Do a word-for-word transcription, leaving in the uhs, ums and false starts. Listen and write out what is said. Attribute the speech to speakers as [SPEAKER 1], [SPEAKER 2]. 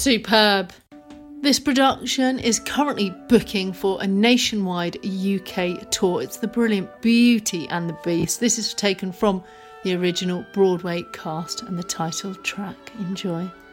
[SPEAKER 1] Superb. This production is currently booking for a nationwide U K tour. It's the brilliant Beauty and the Beast. This is taken from the original Broadway cast and the title track. Enjoy.